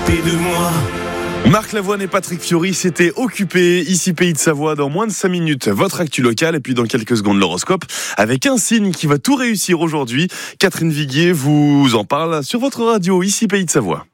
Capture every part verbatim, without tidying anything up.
s'occuper de moi. Marc Lavoine et Patrick Fiori s'étaient occupés, ici Pays de Savoie, dans moins de cinq minutes, votre actu locale, et puis dans quelques secondes l'horoscope, avec un signe qui va tout réussir aujourd'hui. Catherine Viguier vous en parle sur votre radio, ici Pays de Savoie.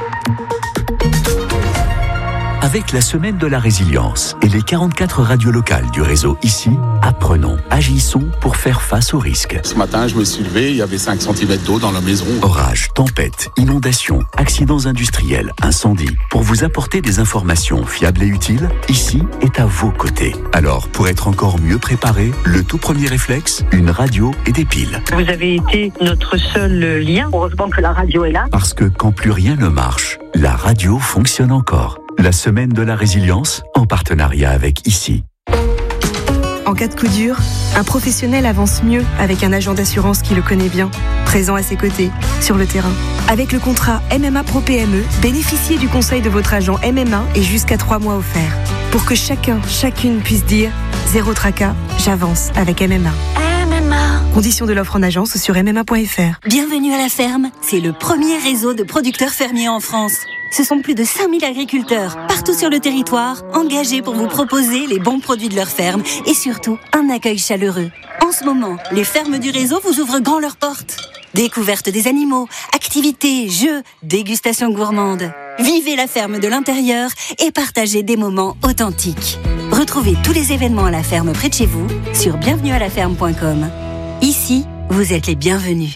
Avec la semaine de la résilience et les quarante-quatre radios locales du réseau ici, apprenons, agissons pour faire face aux risques. Ce matin, je me suis levé, il y avait cinq centimètres d'eau dans la maison. Orages, tempêtes, inondations, accidents industriels, incendies. Pour vous apporter des informations fiables et utiles, ici est à vos côtés. Alors, pour être encore mieux préparé, le tout premier réflexe, une radio et des piles. Vous avez été notre seul lien. Heureusement que la radio est là. Parce que quand plus rien ne marche, la radio fonctionne encore. La semaine de la résilience, en partenariat avec ici. En cas de coup dur, un professionnel avance mieux avec un agent d'assurance qui le connaît bien, présent à ses côtés, sur le terrain. Avec le contrat M M A Pro P M E, bénéficiez du conseil de votre agent M M A et jusqu'à trois mois offerts. Pour que chacun, chacune puisse dire « Zéro tracas, j'avance avec M M A ». M M A. Conditions de l'offre en agence sur m m a point f r. Bienvenue à la ferme. C'est le premier réseau de producteurs fermiers en France. Ce sont plus de cinq mille agriculteurs, partout sur le territoire, engagés pour vous proposer les bons produits de leur ferme et surtout un accueil chaleureux. En ce moment, les fermes du réseau vous ouvrent grand leurs portes. Découverte des animaux, activités, jeux, dégustations gourmandes. Vivez la ferme de l'intérieur et partagez des moments authentiques. Retrouvez tous les événements à la ferme près de chez vous sur bienvenue à la ferme point com. Ici, vous êtes les bienvenus.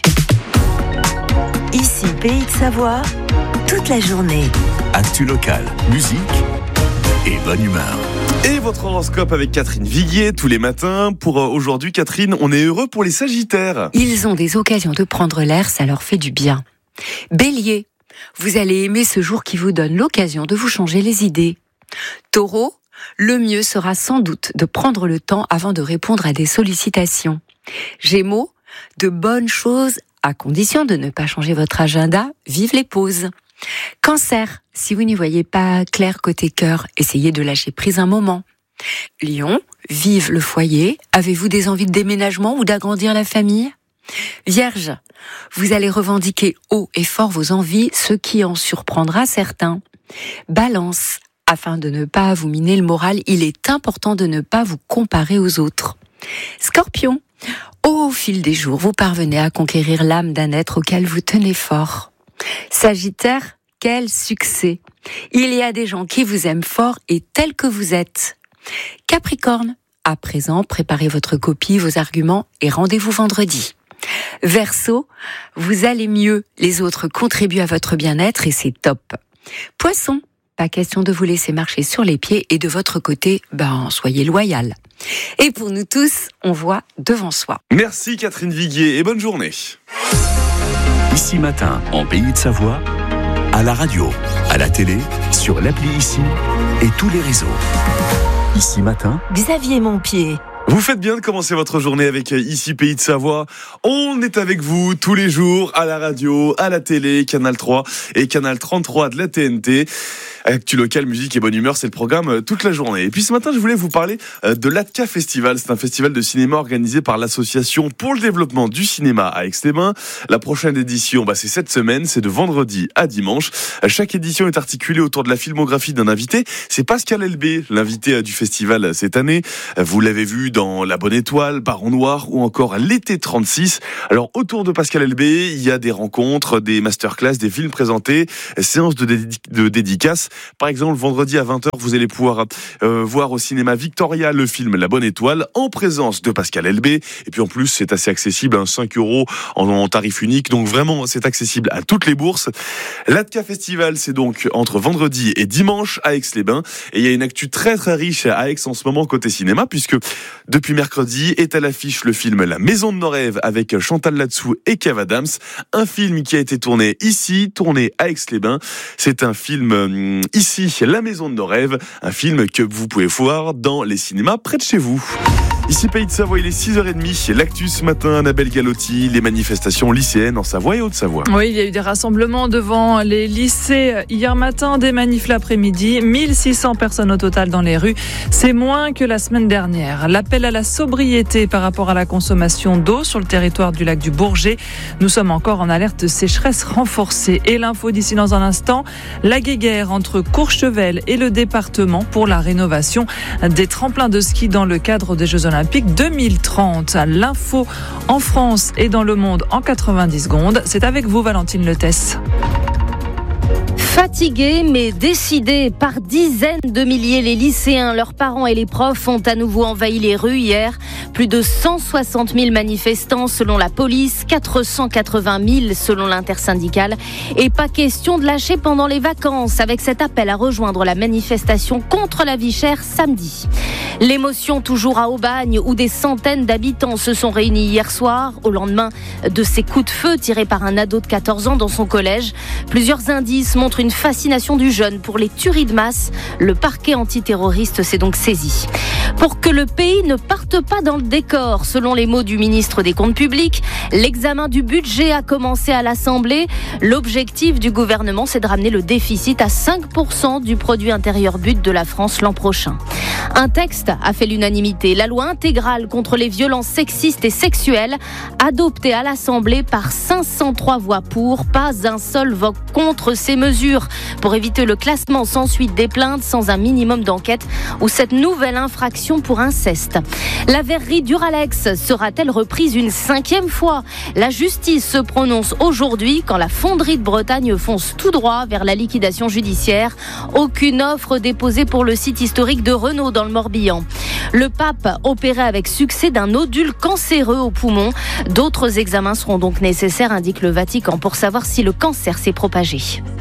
Ici, Pays de Savoie, toute la journée. Actu locale, musique et bonne humeur. Et votre horoscope avec Catherine Viguier tous les matins. Pour aujourd'hui, Catherine, on est heureux pour les Sagittaires. Ils ont des occasions de prendre l'air, ça leur fait du bien. Bélier, vous allez aimer ce jour qui vous donne l'occasion de vous changer les idées. Taureau, le mieux sera sans doute de prendre le temps avant de répondre à des sollicitations. Gémeaux, de bonnes choses à condition de ne pas changer votre agenda, vive les pauses. Cancer, si vous n'y voyez pas clair côté cœur, essayez de lâcher prise un moment. Lion, vive le foyer, avez-vous des envies de déménagement ou d'agrandir la famille ? Vierge, vous allez revendiquer haut et fort vos envies, ce qui en surprendra certains. Balance, afin de ne pas vous miner le moral, il est important de ne pas vous comparer aux autres. Scorpion, au fil des jours, vous parvenez à conquérir l'âme d'un être auquel vous tenez fort. Sagittaire, quel succès! Il y a des gens qui vous aiment fort et tels que vous êtes. Capricorne, à présent, préparez votre copie, vos arguments et rendez-vous vendredi. Verseau, vous allez mieux, les autres contribuent à votre bien-être et c'est top. Poisson, pas question de vous laisser marcher sur les pieds et de votre côté, ben, soyez loyal. Et pour nous tous, on voit devant soi. Merci Catherine Viguier et bonne journée. Ici matin, en Pays de Savoie, à la radio, à la télé, sur l'appli Ici et tous les réseaux. Ici matin, Xavier Montpied. Vous faites bien de commencer votre journée avec Ici Pays de Savoie. On est avec vous tous les jours à la radio, à la télé, Canal trois et Canal trente-trois de la T N T. Actu local, musique et bonne humeur, c'est le programme toute la journée. Et puis ce matin, je voulais vous parler de l'A T C A Festival. C'est un festival de cinéma organisé par l'Association pour le développement du cinéma à Aix-les-Bains. La prochaine édition, bah, c'est cette semaine, c'est de vendredi à dimanche. Chaque édition est articulée autour de la filmographie d'un invité. C'est Pascal Elbé, l'invité du festival cette année. Vous l'avez vu dans La Bonne Étoile, Baron Noir ou encore L'été trente-six. Alors autour de Pascal Elbé, il y a des rencontres, des masterclass, des films présentés, séances de, dédi- de dédicaces. Par exemple, vendredi à vingt heures, vous allez pouvoir euh, voir au cinéma Victoria le film La Bonne Étoile en présence de Pascal Elbé. Et puis en plus, c'est assez accessible, hein, cinq euros en, en tarif unique. Donc vraiment, c'est accessible à toutes les bourses. L'A T C A Festival, c'est donc entre vendredi et dimanche à Aix-les-Bains. Et il y a une actu très très riche à Aix en ce moment côté cinéma, puisque depuis mercredi est à l'affiche le film La Maison de nos rêves avec Chantal Latsou et Kev Adams. Un film qui a été tourné ici, tourné à Aix-les-Bains. C'est un film euh, ici, La Maison de nos rêves, un film que vous pouvez voir dans les cinémas près de chez vous. Ici Pays de Savoie, il est six heures trente. L'actu ce matin, Annabelle Galotti, les manifestations lycéennes en Savoie et Haute-Savoie. Oui, il y a eu des rassemblements devant les lycées hier matin, des manifs l'après-midi. mille six cents personnes au total dans les rues. C'est moins que la semaine dernière. L'appel à la sobriété par rapport à la consommation d'eau sur le territoire du lac du Bourget. Nous sommes encore en alerte sécheresse renforcée. Et l'info d'ici dans un instant, la guéguerre entre Courchevel et le département pour la rénovation des tremplins de ski dans le cadre des Jeux Olympiques deux mille trente. L'info en France et dans le monde en quatre-vingt-dix secondes. C'est avec vous, Valentine Letesse. Fatigués mais décidés, par dizaines de milliers, les lycéens, leurs parents et les profs ont à nouveau envahi les rues hier. Plus de cent soixante mille manifestants selon la police, quatre cent quatre-vingt mille selon l'intersyndicale. Et pas question de lâcher pendant les vacances avec cet appel à rejoindre la manifestation contre la vie chère samedi. L'émotion toujours à Aubagne où des centaines d'habitants se sont réunis hier soir au lendemain de ces coups de feu tirés par un ado de quatorze ans dans son collège. Plusieurs indices montrent une fascination du jeune pour les tueries de masse. Le parquet antiterroriste s'est donc saisi. Pour que le pays ne parte pas dans le décor, selon les mots du ministre des Comptes publics, l'examen du budget a commencé à l'Assemblée. L'objectif du gouvernement, c'est de ramener le déficit à cinq pour cent du produit intérieur brut de la France l'an prochain. Un texte a fait l'unanimité. La loi intégrale contre les violences sexistes et sexuelles, adoptée à l'Assemblée par cinq cent trois voix pour, pas un seul vote contre ces mesures. Pour éviter le classement sans suite des plaintes, sans un minimum d'enquête ou cette nouvelle infraction pour inceste. La verrerie Duralex sera-t-elle reprise une cinquième fois ? La justice se prononce aujourd'hui quand la fonderie de Bretagne fonce tout droit vers la liquidation judiciaire. Aucune offre déposée pour le site historique de Renault dans le Morbihan. Le pape opéré avec succès d'un nodule cancéreux au poumon. D'autres examens seront donc nécessaires, indique le Vatican, pour savoir si le cancer s'est propagé.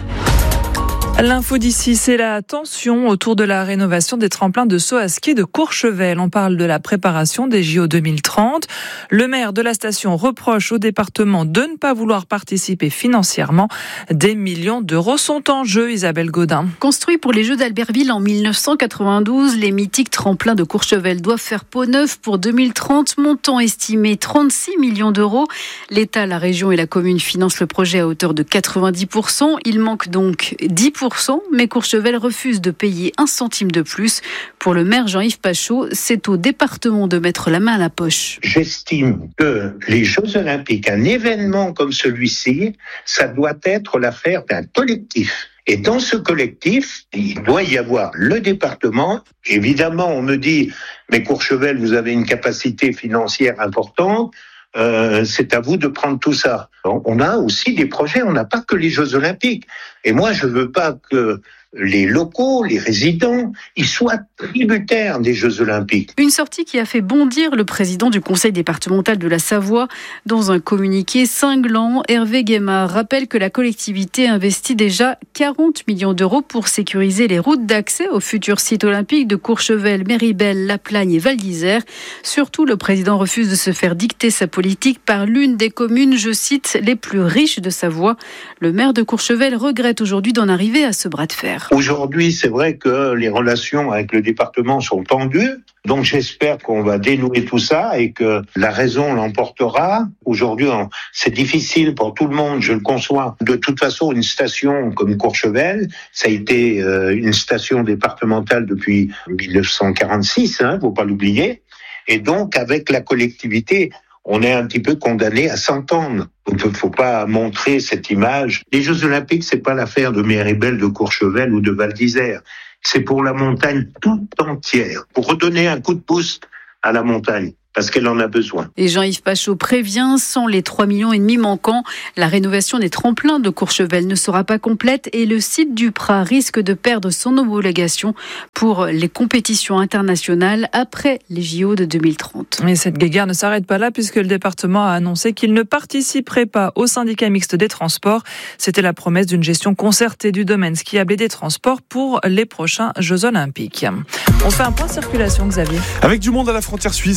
L'info d'ici, c'est la tension autour de la rénovation des tremplins de saut à ski de Courchevel. On parle de la préparation des J O deux mille trente. Le maire de la station reproche au département de ne pas vouloir participer financièrement. Des millions d'euros sont en jeu, Isabelle Godin. Construits pour les Jeux d'Albertville en mille neuf cent quatre-vingt-douze, les mythiques tremplins de Courchevel doivent faire peau neuve pour deux mille trente. Montant estimé trente-six millions d'euros. L'État, la région et la commune financent le projet à hauteur de quatre-vingt-dix pour cent. Il manque donc dix pour cent. Mais Courchevel refuse de payer un centime de plus. Pour le maire Jean-Yves Pachot, c'est au département de mettre la main à la poche. J'estime que les Jeux Olympiques, un événement comme celui-ci, ça doit être l'affaire d'un collectif. Et dans ce collectif, il doit y avoir le département. Évidemment, on me dit, mais Courchevel, vous avez une capacité financière importante. Euh, c'est à vous de prendre tout ça. On a aussi des projets, on n'a pas que les Jeux Olympiques. Et moi, je veux pas que les locaux, les résidents, ils soient tributaires des Jeux Olympiques. Une sortie qui a fait bondir le président du conseil départemental de la Savoie. Dans un communiqué cinglant, Hervé Guémard rappelle que la collectivité investit déjà quarante millions d'euros pour sécuriser les routes d'accès aux futurs sites olympiques de Courchevel, Méribel, La Plagne et Val d'Isère. Surtout, le président refuse de se faire dicter sa politique par l'une des communes, je cite, les plus riches de Savoie. Le maire de Courchevel regrette aujourd'hui d'en arriver à ce bras de fer. Aujourd'hui, c'est vrai que les relations avec le département sont tendues. Donc j'espère qu'on va dénouer tout ça et que la raison l'emportera. Aujourd'hui, c'est difficile pour tout le monde, je le conçois. De toute façon, une station comme Courchevel, ça a été une station départementale depuis mille neuf cent quarante-six, hein, faut pas l'oublier. Et donc, avec la collectivité, on est un petit peu condamné à s'entendre. Il ne faut pas montrer cette image. Les Jeux Olympiques, c'est pas l'affaire de Méribel, de Courchevel ou de Val d'Isère. C'est pour la montagne toute entière, pour redonner un coup de pouce à la montagne, parce qu'elle en a besoin. Et Jean-Yves Pachot prévient, sans les trois millions et demi manquants, la rénovation des tremplins de Courchevel ne sera pas complète et le site du Prat risque de perdre son homologation pour les compétitions internationales après les J O de deux mille trente. Mais cette guéguerre ne s'arrête pas là puisque le département a annoncé qu'il ne participerait pas au syndicat mixte des transports. C'était la promesse d'une gestion concertée du domaine skiable et des transports pour les prochains Jeux Olympiques. On fait un point circulation, Xavier. Avec du monde à la frontière suisse ce matin.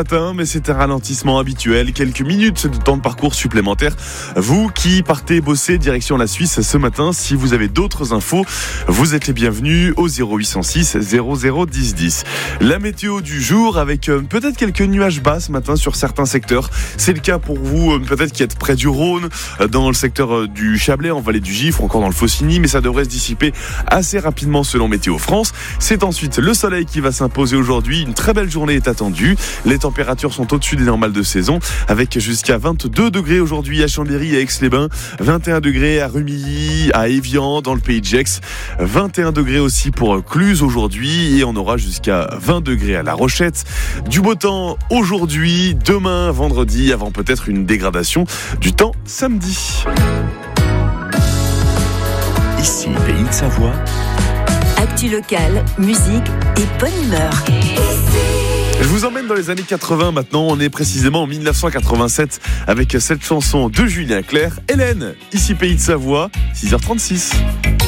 matin, mais c'est un ralentissement habituel. Quelques minutes de temps de parcours supplémentaires. Vous qui partez bosser direction la Suisse ce matin, si vous avez d'autres infos, vous êtes les bienvenus au zéro huit cent six zéro zéro dix dix. La météo du jour avec euh, peut-être quelques nuages bas ce matin sur certains secteurs. C'est le cas pour vous, euh, peut-être qui êtes près du Rhône, euh, dans le secteur euh, du Chablais, en vallée du Gifre, encore dans le Faucigny, mais ça devrait se dissiper assez rapidement selon Météo France. C'est ensuite le soleil qui va s'imposer aujourd'hui. Une très belle journée est attendue. Les températures sont au-dessus des normales de saison, avec jusqu'à vingt-deux degrés aujourd'hui à Chambéry et à Aix-les-Bains, vingt et un degrés à Rumilly, à Évian, dans le pays de Gex, vingt et un degrés aussi pour Cluse aujourd'hui, et on aura jusqu'à vingt degrés à La Rochette. Du beau temps aujourd'hui, demain, vendredi, avant peut-être une dégradation du temps samedi. Ici, Pays de Savoie. Actu locale, musique et bonne humeur. Je vous emmène dans les années quatre-vingts maintenant, on est précisément en dix-neuf cent quatre-vingt-sept avec cette chanson de Julien Clerc, Hélène, ici Pays de Savoie, six heures trente-six.